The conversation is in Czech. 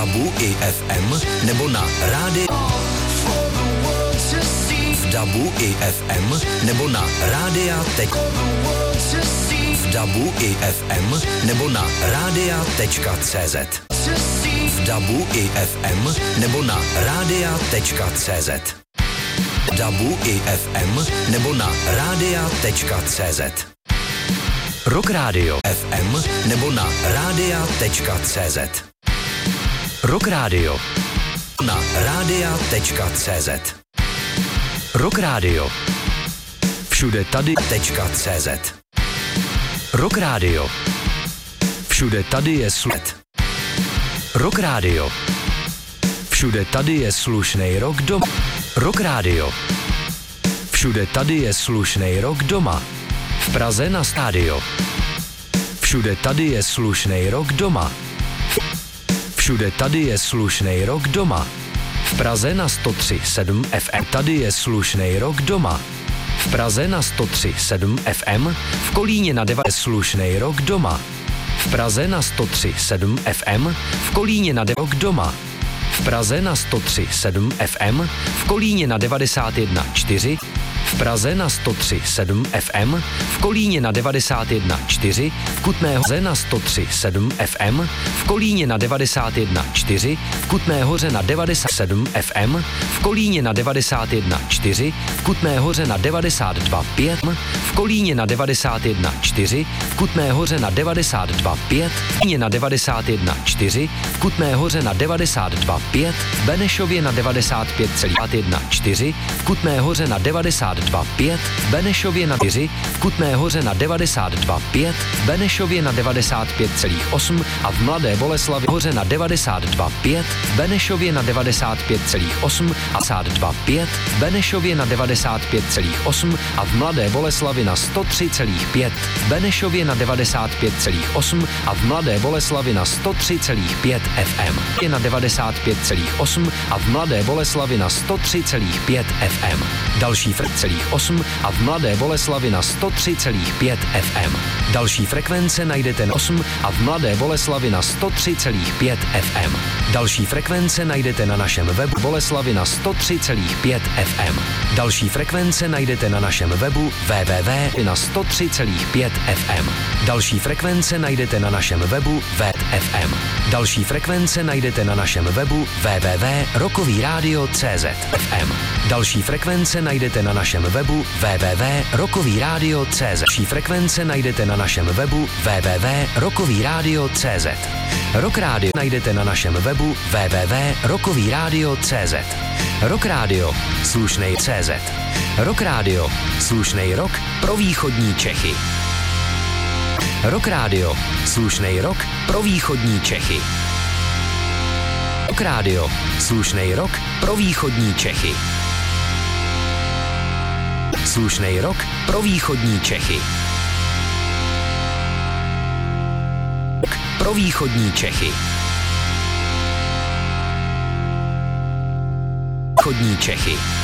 DABu i FM nebo na rádi v DABu i FM nebo na rádia.cz v DABu i FM nebo na rádia.cz v DABu i FM nebo na rádia.cz DABu i FM nebo na rádia.cz Rock Radio FM nebo na rádia.cz Rock Radio na rádia.cz Rock Radio všude tady.cz Rock Radio všude tady je Rock Radio všude tady je slušnej rock doma. Rock Radio všude tady je slušnej rock doma. V Praze na stádio. Všude tady je slušnej rock doma. Všude tady je slušnej rock doma. V Praze na 103,7 FM. Tady je slušnej rock doma. V Praze na 103,7 FM. V Kolíně na 9 slušnej rock doma. V Praze na 103,7 FM. V Kolíně na 9 rock doma. V Praze na 103,7 FM. V Kolíně na 91,4. V Praze na 103,7 FM, v Kolíně na 91,4, v Kutné Hoře na 103,7 FM, v Kolíně na 91,4, v Kutné Hoře na 97 FM, v Kolíně na 91,4, v Kutné Hoře na 92,5, v Kolíně na 91,4, v Kutné Hoře na 92,5, v Kolíně na 91,4, v Kutné Hoře na 92,5, v Benešově na 95,4, v Kutné Hoře na 92,5, v Benešově na 4, v Kutné Hoře na 92,5, v Benešově na 95,8 a v Mladé Boleslavi Hoře na 92,5, v Benešově na 95,8 a 92,5, v Benešově na 95,8 a v Mladé Boleslavi na 103,5, v Benešově na 95,8 a v Mladé Boleslavi na 103,5 FM. Je na 95,8 a v Mladé Boleslavi na 103,5 FM. Další frekvence 8 a v Mladé Boleslavi na 103,5 FM. Další frekvence najdete na 8 a v Mladé Boleslavi na 103,5 FM. Další frekvence najdete na našem webu Boleslavi na 103,5 FM. Další frekvence najdete na našem webu www na 103,5 FM. Další frekvence najdete na našem webu FM. Další frekvence najdete na našem webu www.rockovyradio.cz FM. Další frekvence najdete na našem webu www.rockovyradio.cz. Další frekvence najdete na našem webu www.rockovyradio.cz. Rock Radio najdete na našem webu www.rockovyradio.cz. Rock Radio slušnej CZ. Rock Radio slušnej rock pro východní Čechy. Rock Radio slušnej rock pro východní Čechy. Rock Radio slušnej rock pro východní Čechy. Slušnej rok pro východní Čechy. Pro východní Čechy. Východní Čechy.